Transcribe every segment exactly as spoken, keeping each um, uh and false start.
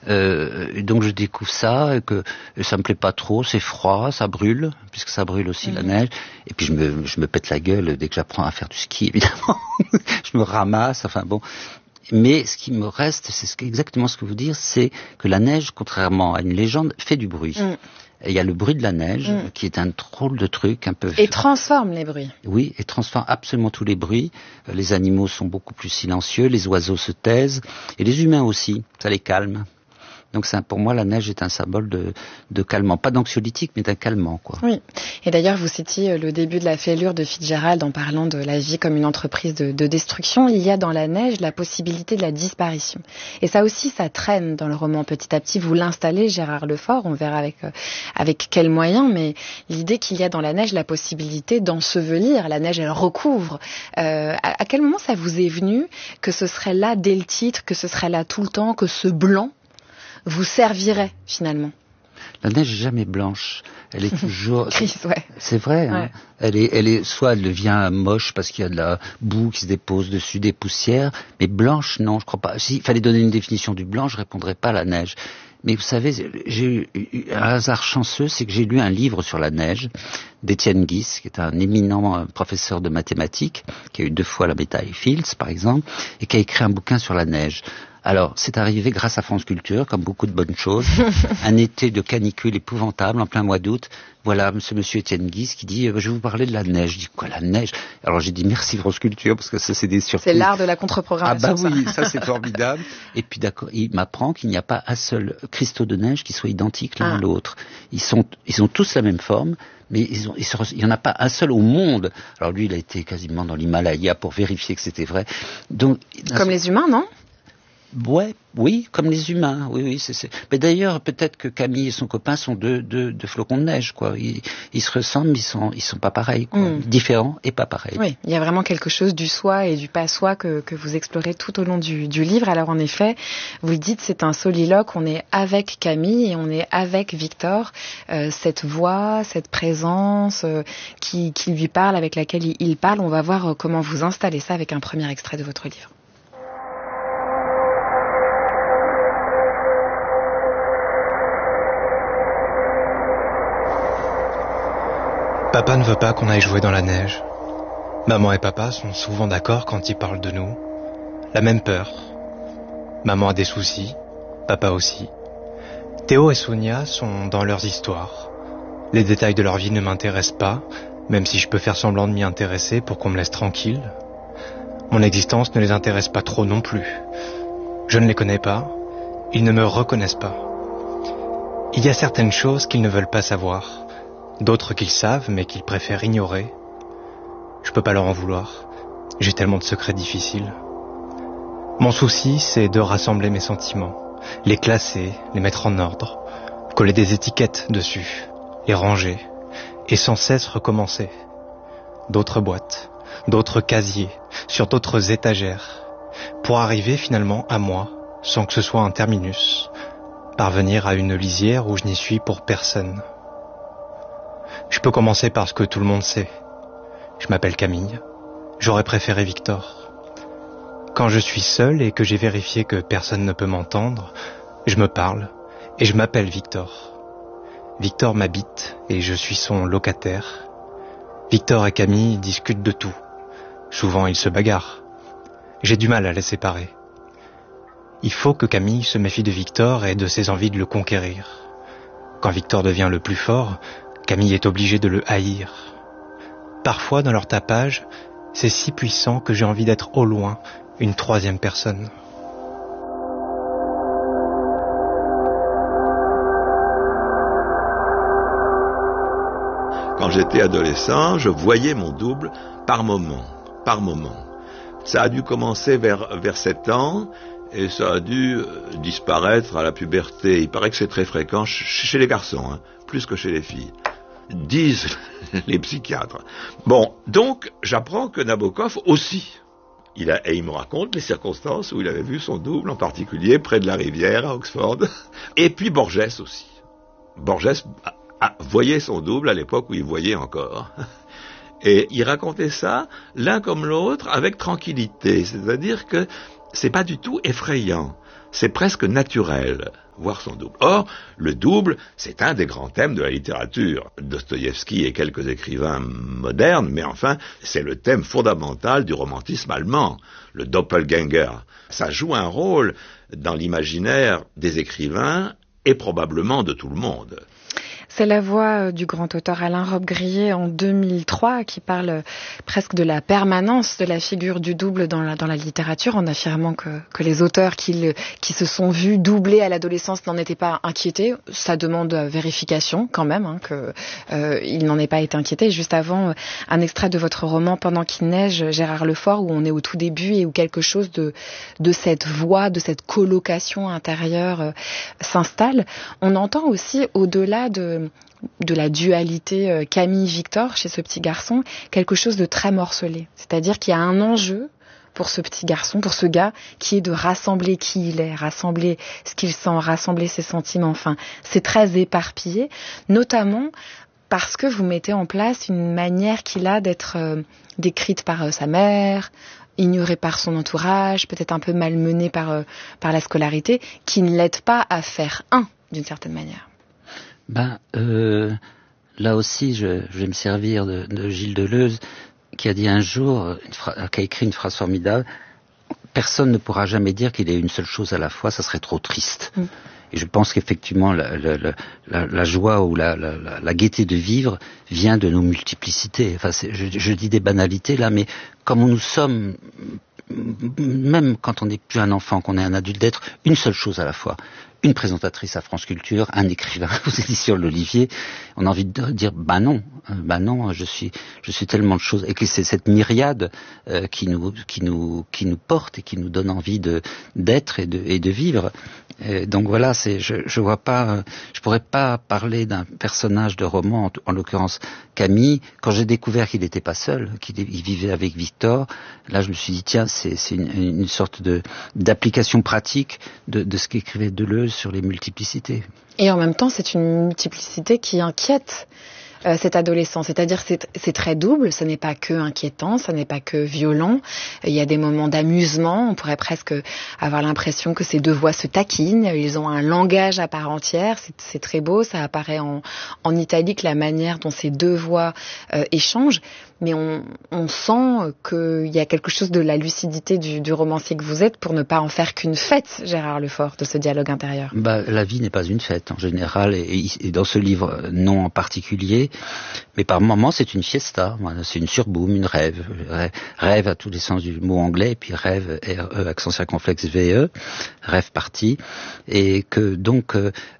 Euh, donc je découvre ça, et que et ça me plaît pas trop, c'est froid, ça brûle, puisque ça brûle aussi mmh. la neige. Et puis je me, je me pète la gueule dès que j'apprends à faire du ski, évidemment. Je me ramasse, enfin bon. Mais ce qui me reste, c'est exactement ce que vous dites, c'est que la neige, contrairement à une légende, fait du bruit. Mmh. Il y a le bruit de la neige, mmh. qui est un drôle de truc, un peu... Et transforme les bruits. Oui, et transforme absolument tous les bruits. Les animaux sont beaucoup plus silencieux, les oiseaux se taisent, et les humains aussi, ça les calme. Donc c'est un, pour moi, la neige est un symbole de, de calmant, pas d'anxiolytique, mais d'un calmant, quoi. Oui. Et d'ailleurs, vous citiez le début de la fêlure de Fitzgerald en parlant de la vie comme une entreprise de, de destruction. Il y a dans la neige la possibilité de la disparition. Et ça aussi, ça traîne dans le roman petit à petit. Vous l'installez, Gérard Lefort, on verra avec, euh, avec quels moyens, mais l'idée qu'il y a dans la neige la possibilité d'ensevelir. La neige, elle recouvre. Euh, à, à quel moment ça vous est venu que ce serait là dès le titre, que ce serait là tout le temps, que ce blanc vous servirait finalement? La neige n'est jamais blanche. Elle est toujours... Chris, ouais. C'est vrai. Hein. Ouais. Elle est, elle est, soit elle devient moche parce qu'il y a de la boue qui se dépose dessus, des poussières, mais blanche, non, je crois pas. S'il fallait donner une définition du blanc, je répondrais pas à la neige. Mais vous savez, j'ai eu un hasard chanceux, c'est que j'ai lu un livre sur la neige d'Étienne Guis, qui est un éminent professeur de mathématiques, qui a eu deux fois la médaille Fields, par exemple, et qui a écrit un bouquin sur la neige. Alors, c'est arrivé grâce à France Culture, comme beaucoup de bonnes choses. Un été de canicule épouvantable, en plein mois d'août. Voilà, ce monsieur Étienne Guis qui dit, euh, je vais vous parler de la neige. Je dis, quoi, la neige? Alors j'ai dit, merci France Culture, parce que ça, c'est des surprises. C'est l'art de la contre-programmation. Ah bah oui, ça, c'est formidable. Et puis d'accord, il m'apprend qu'il n'y a pas un seul cristaux de neige qui soit identique l'un ah. à l'autre. Ils sont, ils ont tous la même forme, mais ils ont, ils se, il n'y en a pas un seul au monde. Alors lui, il a été quasiment dans l'Himalaya pour vérifier que c'était vrai. Donc, comme les humains, non? Ouais, oui, comme les humains, oui, oui, c'est, c'est... Mais d'ailleurs, peut-être que Camille et son copain sont deux, deux, deux flocons de neige, quoi. Ils, ils se ressemblent, mais ils sont, ils sont pas pareils, quoi. Mm. Différents et pas pareils. Oui, il y a vraiment quelque chose du soi et du pas soi que, que vous explorez tout au long du, du livre. Alors en effet, vous le dites, c'est un soliloque. On est avec Camille et on est avec Victor. Euh, cette voix, cette présence euh, qui, qui lui parle, avec laquelle il, il parle. On va voir euh, comment vous installez ça avec un premier extrait de votre livre. Papa ne veut pas qu'on aille jouer dans la neige. Maman et papa sont souvent d'accord quand ils parlent de nous. La même peur. Maman a des soucis, papa aussi. Théo et Sonia sont dans leurs histoires. Les détails de leur vie ne m'intéressent pas, même si je peux faire semblant de m'y intéresser pour qu'on me laisse tranquille. Mon existence ne les intéresse pas trop non plus. Je ne les connais pas, ils ne me reconnaissent pas. Il y a certaines choses qu'ils ne veulent pas savoir. D'autres qu'ils savent, mais qu'ils préfèrent ignorer. Je peux pas leur en vouloir. J'ai tellement de secrets difficiles. Mon souci, c'est de rassembler mes sentiments, les classer, les mettre en ordre, coller des étiquettes dessus, les ranger, et sans cesse recommencer. D'autres boîtes, d'autres casiers, sur d'autres étagères, pour arriver finalement à moi, sans que ce soit un terminus, parvenir à une lisière où je n'y suis pour personne. Je peux commencer par ce que tout le monde sait. Je m'appelle Camille. J'aurais préféré Victor. Quand je suis seul et que j'ai vérifié que personne ne peut m'entendre, je me parle et je m'appelle Victor. Victor m'habite et je suis son locataire. Victor et Camille discutent de tout. Souvent ils se bagarrent. J'ai du mal à les séparer. Il faut que Camille se méfie de Victor et de ses envies de le conquérir. Quand Victor devient le plus fort, Camille est obligée de le haïr. Parfois, dans leur tapage, c'est si puissant que j'ai envie d'être au loin une troisième personne. Quand j'étais adolescent, je voyais mon double par moment, par moment. Ça a dû commencer vers, vers sept ans et ça a dû disparaître à la puberté. Il paraît que c'est très fréquent chez les garçons, hein, plus que chez les filles. Disent les psychiatres. Bon, donc, j'apprends que Nabokov aussi, il a, et il me raconte les circonstances où il avait vu son double, en particulier près de la rivière, à Oxford, et puis Borges aussi. Borges a, a, voyait son double à l'époque où il voyait encore. Et il racontait ça, l'un comme l'autre, avec tranquillité, c'est-à-dire que c'est pas du tout effrayant, c'est presque naturel. voir son double. Or, le double, c'est un des grands thèmes de la littérature. Dostoïevski et quelques écrivains modernes, mais enfin, c'est le thème fondamental du romantisme allemand, le Doppelgänger. Ça joue un rôle dans l'imaginaire des écrivains et probablement de tout le monde. C'est la voix du grand auteur Alain Robbe-Grillet en deux mille trois qui parle presque de la permanence de la figure du double dans la, dans la littérature, en affirmant que, que les auteurs qui, qui se sont vus doublés à l'adolescence n'en étaient pas inquiétés. Ça demande vérification quand même, hein, que euh, il n'en ait pas été inquiété. Juste avant, un extrait de votre roman Pendant qu'il neige, Gérard Lefort, où on est au tout début et où quelque chose de, de cette voix, de cette colocation intérieure euh, s'installe. On entend aussi, au-delà de de la dualité Camille-Victor chez ce petit garçon, quelque chose de très morcelé. C'est-à-dire qu'il y a un enjeu pour ce petit garçon, pour ce gars, qui est de rassembler qui il est, rassembler ce qu'il sent, rassembler ses sentiments. Enfin, c'est très éparpillé, notamment parce que vous mettez en place une manière qu'il a d'être euh, décrite par euh, sa mère, ignorée par son entourage, peut-être un peu malmenée par, euh, par la scolarité, qui ne l'aide pas à faire un, d'une certaine manière. Ben, euh, là aussi, je, je vais me servir de, de Gilles Deleuze, qui a dit un jour, une fra- qui a écrit une phrase formidable, personne ne pourra jamais dire qu'il est une seule chose à la fois, ça serait trop triste. Mm. Et je pense qu'effectivement, la, la, la, la joie ou la, la, la gaieté de vivre vient de nos multiplicités. Enfin, c'est, je, je dis des banalités là, mais comme nous sommes, même quand on n'est plus un enfant, qu'on est un adulte, d'être une seule chose à la fois. Une présentatrice à France Culture, un écrivain aux éditions de l'Olivier, on a envie de dire bah non, bah non, je suis, je suis tellement de choses, et que c'est cette myriade euh, qui nous, qui nous, qui nous porte et qui nous donne envie de d'être et de et de vivre. Et donc voilà, c'est, je, je vois pas, je pourrais pas parler d'un personnage de roman, en, en l'occurrence Camille. Quand j'ai découvert qu'il n'était pas seul, qu'il il vivait avec Victor, là je me suis dit tiens, c'est, c'est une, une sorte de d'application pratique de, de ce qu'écrivait Deleuze sur les multiplicités. Et en même temps, c'est une multiplicité qui inquiète euh, cet adolescent. C'est-à-dire que c'est, c'est très double, ce n'est pas que inquiétant, ce n'est pas que violent. Il y a des moments d'amusement, on pourrait presque avoir l'impression que ces deux voix se taquinent, ils ont un langage à part entière, c'est, c'est très beau, ça apparaît en, en italique, la manière dont ces deux voix euh, échangent. Mais on, on sent qu'il y a quelque chose de la lucidité du, du romancier que vous êtes pour ne pas en faire qu'une fête, Gérard Lefort, de ce dialogue intérieur. Bah, la vie n'est pas une fête en général, et, et dans ce livre, non en particulier, mais par moments c'est une fiesta, voilà, c'est une surboom, une rêve, rêve à tous les sens du mot anglais, et puis rêve, R E, accent circonflexe V E, rêve parti, et que donc,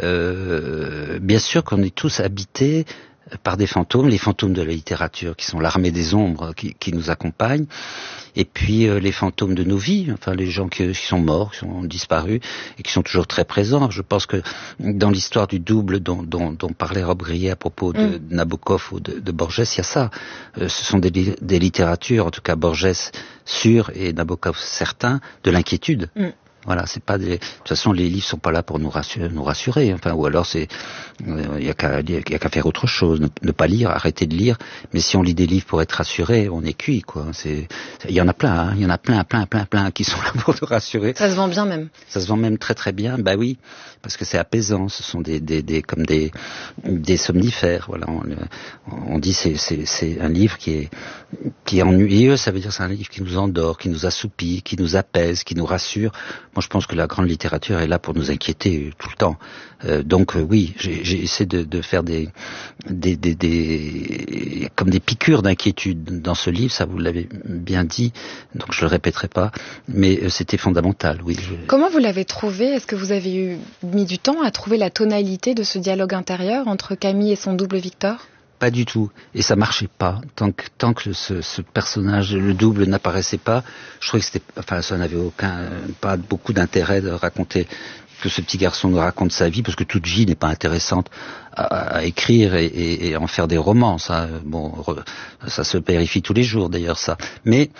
euh, bien sûr qu'on est tous habités par des fantômes, les fantômes de la littérature qui sont l'armée des ombres qui, qui nous accompagnent, et puis euh, les fantômes de nos vies, enfin les gens qui, qui sont morts, qui sont disparus et qui sont toujours très présents. Je pense que dans l'histoire du double dont, dont, dont parlait Robbe-Grillet à propos de, mm. de Nabokov ou de, de Borges, il y a ça. Euh, ce sont des, des littératures, en tout cas Borges sûr et Nabokov certain, de l'inquiétude. Mm. Voilà, c'est pas des. De toute façon, les livres sont pas là pour nous rassurer, nous rassurer. Enfin, ou alors c'est, il euh, y a qu'à, y a qu'à faire autre chose, ne, ne pas lire, arrêter de lire. Mais si on lit des livres pour être rassuré, on est cuit, quoi. C'est, il y en a plein, il hein, y en a plein, plein, plein, plein qui sont là pour nous rassurer. Ça se vend bien même. Ça se vend même très très bien. Bah oui, parce que c'est apaisant. Ce sont des, des, des comme des, des somnifères. Voilà, on, on dit c'est, c'est, c'est un livre qui est, qui est ennuyeux. Ça veut dire c'est un livre qui nous endort, qui nous assoupit, qui nous apaise, qui nous rassure. Moi, je pense que la grande littérature est là pour nous inquiéter tout le temps. Euh, donc, euh, oui, j'ai, j'ai essayé de, de faire des, des, des, des, comme des piqûres d'inquiétude dans ce livre. Ça, vous l'avez bien dit, donc je le répéterai pas. Mais euh, c'était fondamental, oui. Je... Comment vous l'avez trouvé ? Est-ce que vous avez eu, mis du temps à trouver la tonalité de ce dialogue intérieur entre Camille et son double Victor ? Pas du tout, et ça marchait pas. Tant que tant que ce, ce personnage, le double, n'apparaissait pas, je trouvais que c'était, enfin, ça n'avait aucun, pas beaucoup d'intérêt de raconter que ce petit garçon nous raconte sa vie, parce que toute vie n'est pas intéressante à, à écrire et, et, et en faire des romans. Ça, bon, ça se vérifie tous les jours d'ailleurs, ça. Mais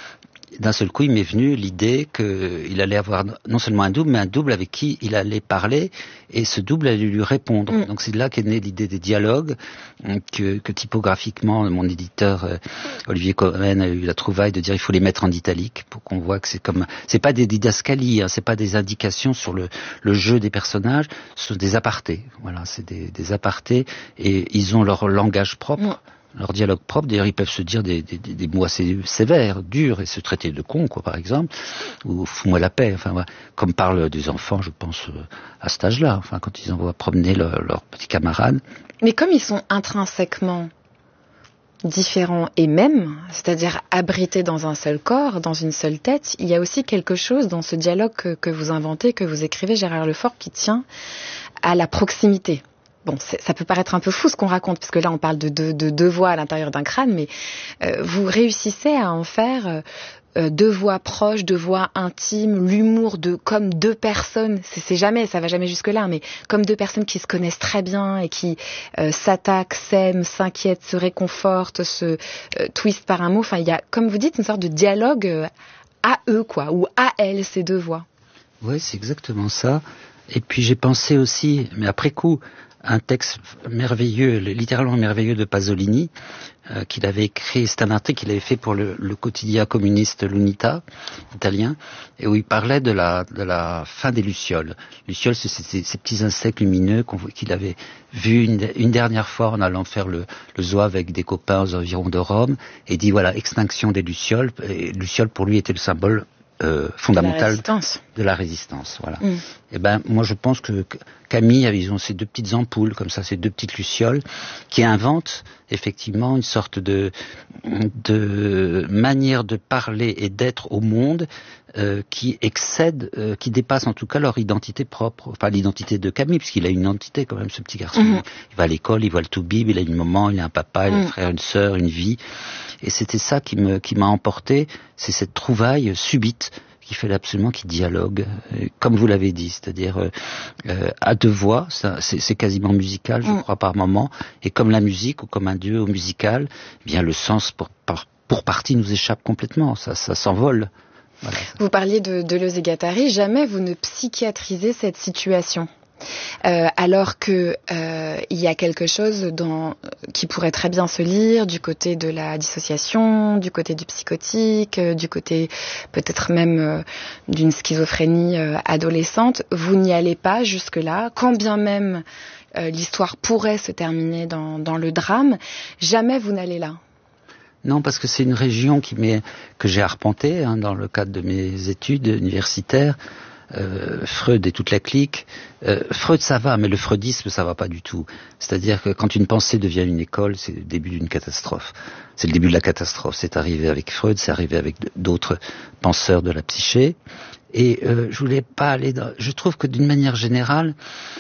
d'un seul coup, il m'est venu l'idée qu'il allait avoir non seulement un double, mais un double avec qui il allait parler, et ce double allait lui répondre. Mm. Donc c'est de là qu'est née l'idée des dialogues, que, que typographiquement, mon éditeur euh, Olivier Cohen a eu la trouvaille de dire il faut les mettre en italique pour qu'on voit que c'est comme, c'est pas des didascalies, hein, c'est pas des indications sur le, le jeu des personnages, ce sont des apartés. Voilà, c'est des, des apartés, et ils ont leur langage propre. Mm. Leur dialogue propre, d'ailleurs, ils peuvent se dire des, des, des mots assez sévères, durs, et se traiter de con, quoi, par exemple, ou fous-moi la paix, enfin, voilà. Comme parlent des enfants, je pense, à cet âge-là, enfin, quand ils envoient promener leurs leur petits camarades. Mais comme ils sont intrinsèquement différents et mêmes, c'est-à-dire abrités dans un seul corps, dans une seule tête, il y a aussi quelque chose dans ce dialogue que, que vous inventez, que vous écrivez, Gérard Lefort, qui tient à la proximité. Bon, ça peut paraître un peu fou ce qu'on raconte, parce que là on parle de deux de, de voix à l'intérieur d'un crâne, mais euh, vous réussissez à en faire euh, deux voix proches, deux voix intimes, l'humour de comme deux personnes, c'est, c'est jamais, ça va jamais jusque là, mais comme deux personnes qui se connaissent très bien et qui euh, s'attaquent, s'aiment, s'inquiètent, se réconfortent, se euh, twistent par un mot. Enfin, il y a, comme vous dites, une sorte de dialogue euh, à eux, quoi, ou à elles, ces deux voix. Oui, c'est exactement ça. Et puis j'ai pensé aussi, mais après coup, un texte merveilleux, littéralement merveilleux de Pasolini, euh, qu'il avait écrit, c'est un article qu'il avait fait pour le, le quotidien communiste l'Unità, italien, et où il parlait de la, de la fin des lucioles. Lucioles, c'est ces, ces petits insectes lumineux qu'on, qu'il avait vus une, une dernière fois en allant faire le, le zoo avec des copains aux environs de Rome, et dit voilà, extinction des lucioles, et lucioles pour lui était le symbole Euh, fondamentale de la résistance. Voilà. Mm. Et ben moi je pense que Camille, ils ont ces deux petites ampoules comme ça, ces deux petites lucioles, qui inventent effectivement une sorte de de manière de parler et d'être au monde euh, qui excède, euh, qui dépasse en tout cas leur identité propre. Enfin l'identité de Camille, puisqu'il a une identité quand même, ce petit garçon. Mm. Il va à l'école, il voit le Toubib, il a une maman, il a un papa, il a un mm. frère, une sœur, une vie. Et c'était ça qui me qui m'a emporté, c'est cette trouvaille subite qui fait absolument, qui dialogue, euh, comme vous l'avez dit, c'est-à-dire euh, euh, à deux voix, ça, c'est, c'est quasiment musical, je mm. crois, par moment, et comme la musique, ou comme un duo musical, eh bien le sens pour, par, pour partie nous échappe complètement, ça, ça s'envole. Voilà. Vous parliez de Deleuze et Guattari, jamais vous ne psychiatrisez cette situation. Euh, alors que euh, il y a quelque chose dans, qui pourrait très bien se lire du côté de la dissociation, du côté du psychotique, euh, du côté peut-être même euh, d'une schizophrénie euh, adolescente. Vous n'y allez pas jusque-là, quand bien même euh, l'histoire pourrait se terminer dans, dans le drame, jamais vous n'allez là. Non, parce que c'est une région qui m'est, que j'ai arpentée hein, dans le cadre de mes études universitaires. Euh, Freud et toute la clique. Euh, Freud ça va, mais le freudisme ça va pas du tout. C'est-à-dire que quand une pensée devient une école, c'est le début d'une catastrophe. C'est le début de la catastrophe. C'est arrivé avec Freud, c'est arrivé avec d'autres penseurs de la psyché. Et euh, je voulais pas aller dans... Je trouve que d'une manière générale,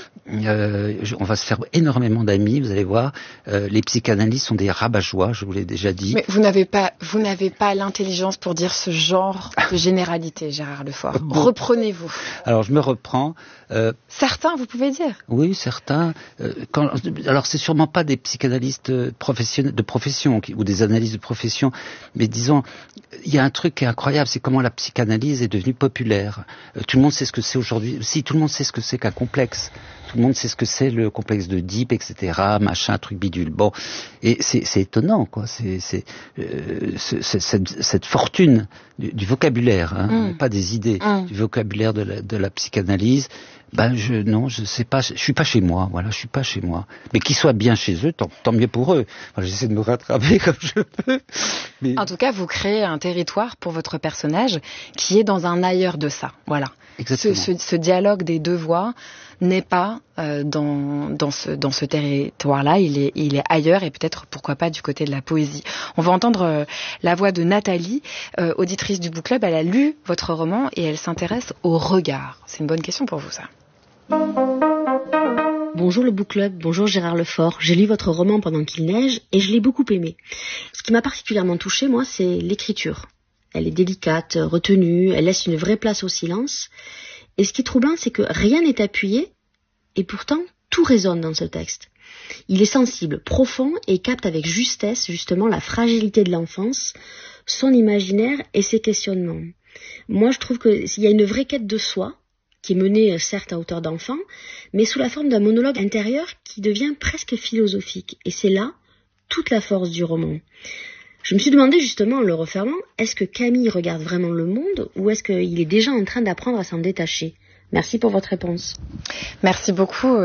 euh, on va se faire énormément d'amis, vous allez voir. Euh, les psychanalystes sont des rabat-joie, je vous l'ai déjà dit. Mais vous n'avez pas, vous n'avez pas l'intelligence pour dire ce genre de généralité, Gérard Lefort. Bon. Reprenez-vous. Alors je me reprends. Euh, certains, vous pouvez dire. Oui, certains. Euh, quand, alors c'est sûrement pas des psychanalystes professionnels de profession qui, ou des analystes de profession, mais disons, il y a un truc qui est incroyable, c'est comment la psychanalyse est devenue populaire. Euh, tout le monde sait ce que c'est aujourd'hui. Si, tout le monde sait ce que c'est qu'un complexe. Tout le monde sait ce que c'est le complexe d'Oedipe, et cetera. Machin, truc bidule. Bon, et c'est, c'est étonnant, quoi. C'est, c'est, euh, c'est, c'est cette, cette fortune du, du vocabulaire, hein, mm. pas des idées, mm. du vocabulaire de la, de la psychanalyse. Ben je non, je sais pas, je suis pas chez moi, voilà, je suis pas chez moi. Mais qu'ils soient bien chez eux, tant, tant mieux pour eux. Enfin, j'essaie de me rattraper comme je peux. Mais... En tout cas, vous créez un territoire pour votre personnage qui est dans un ailleurs de ça, voilà. Exactement. Ce, ce, ce dialogue des deux voix n'est pas euh, dans dans ce dans ce territoire-là, il est il est ailleurs et peut-être pourquoi pas du côté de la poésie. On va entendre euh, la voix de Nathalie, euh, auditrice du Book Club. Elle a lu votre roman et elle s'intéresse au regard. C'est une bonne question pour vous, ça. Bonjour le Book Club, bonjour Gérard Lefort. J'ai lu votre roman Pendant qu'il neige et je l'ai beaucoup aimé. Ce qui m'a particulièrement touchée, moi, c'est l'écriture. Elle est délicate, retenue, elle laisse une vraie place au silence. Et ce qui est troublant, c'est que rien n'est appuyé et pourtant tout résonne dans ce texte. Il est sensible, profond et capte avec justesse justement la fragilité de l'enfance, son imaginaire et ses questionnements. Moi, je trouve qu'il y a une vraie quête de soi, qui est menée certes à hauteur d'enfant, mais sous la forme d'un monologue intérieur qui devient presque philosophique. Et c'est là toute la force du roman. Je me suis demandé justement en le refermant, est-ce que Camille regarde vraiment le monde ou est-ce qu'il est déjà en train d'apprendre à s'en détacher ? Merci pour votre réponse. Merci beaucoup.